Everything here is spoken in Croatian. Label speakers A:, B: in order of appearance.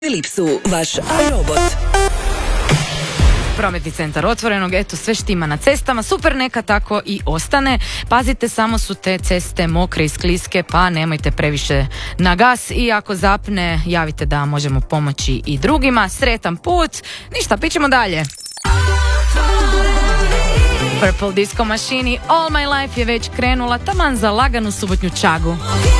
A: Philipsu, vaš robot.
B: Prometni centar otvorenog, eto sve štima na cestama, super, neka tako i ostane. Pazite, samo su te ceste mokre i skliske, pa nemojte previše na gas i ako zapne, javite da možemo pomoći i drugima. Sretan put, ništa, pićemo dalje. Purple Disco Machine, All My Life je već krenula taman za laganu subotnju čagu.